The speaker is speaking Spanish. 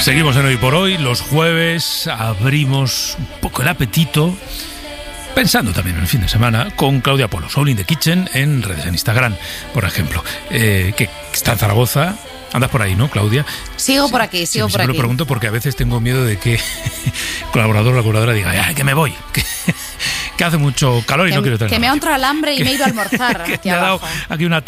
Seguimos en Hoy por Hoy. Los jueves abrimos un poco el apetito, pensando también en el fin de semana, con Claudia Polo, Soul in the Kitchen, en redes, en Instagram, por ejemplo, que está en Zaragoza. Andas por ahí, ¿no, Claudia? Sigo por aquí. Siempre lo pregunto porque a veces tengo miedo de que colaborador o la colaboradora diga, ¡ay, que me voy! Que hace mucho calor y no quiero tener. Que me ha entrado el hambre y me he ido a almorzar. Que me ha dado aquí una